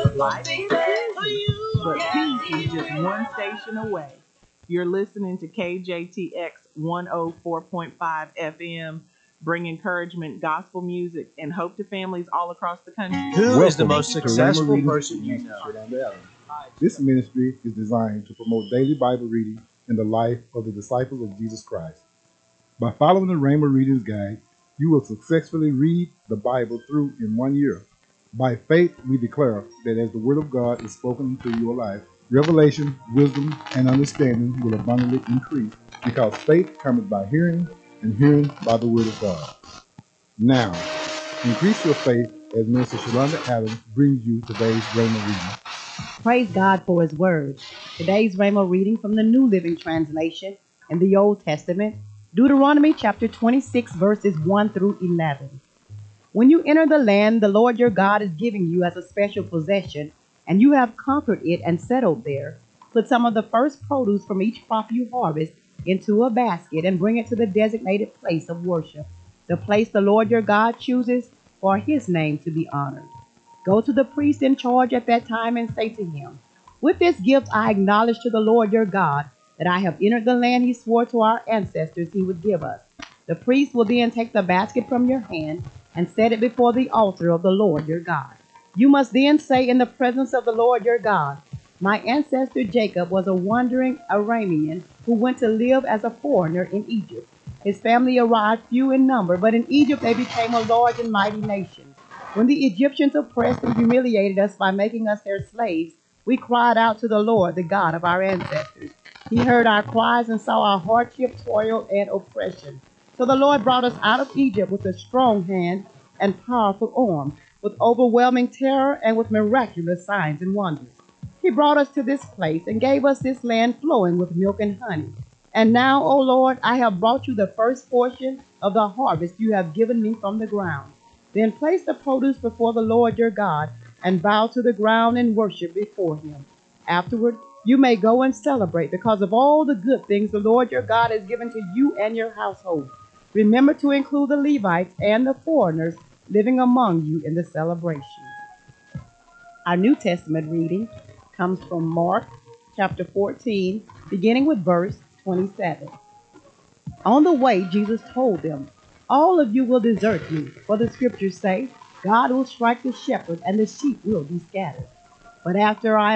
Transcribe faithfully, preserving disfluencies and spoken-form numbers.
Life is busy, but peace is just one station away. You're listening to K J T X one oh four point five F M, bring encouragement, gospel music, and hope to families all across the country. Who is the Welcome most to Rhema successful Reading person with you Pastor know? Shalanda Allen. This ministry is designed to promote daily Bible reading in the life of the disciples of Jesus Christ. By following the Rhema Readings Guide, you will successfully read the Bible through in one year. By faith, we declare that as the Word of God is spoken into your life, revelation, wisdom, and understanding will abundantly increase, because faith comes by hearing, and hearing by the Word of God. Now, increase your faith as Minister Shalanda Allen brings you today's Rhema reading. Praise God for His Word. Today's Rhema reading from the New Living Translation in the Old Testament, Deuteronomy chapter twenty-six, verses one through eleven. When you enter the land the Lord your God is giving you as a special possession, and you have conquered it and settled there, put some of the first produce from each crop you harvest into a basket and bring it to the designated place of worship, the place the Lord your God chooses for His name to be honored. Go to the priest in charge at that time and say to him, "With this gift I acknowledge to the Lord your God that I have entered the land He swore to our ancestors He would give us." The priest will then take the basket from your hand and set it before the altar of the Lord your God. You must then say in the presence of the Lord your God, "My ancestor Jacob was a wandering Aramean who went to live as a foreigner in Egypt. His family arrived few in number, but in Egypt they became a large and mighty nation. When the Egyptians oppressed and humiliated us by making us their slaves, we cried out to the Lord, the God of our ancestors. He heard our cries and saw our hardship, toil, and oppression. So the Lord brought us out of Egypt with a strong hand and powerful arm, with overwhelming terror and with miraculous signs and wonders. He brought us to this place and gave us this land flowing with milk and honey. And now, O Lord, I have brought you the first portion of the harvest you have given me from the ground. Then place the produce before the Lord your God and bow to the ground and worship before Him. Afterward, you may go and celebrate because of all the good things the Lord your God has given to you and your household. Remember to include the Levites and the foreigners living among you in the celebration." Our New Testament reading comes from Mark chapter fourteen, beginning with verse twenty-seven. On the way, Jesus told them, "All of you will desert me, for the scriptures say, God will strike the shepherd and the sheep will be scattered. But after I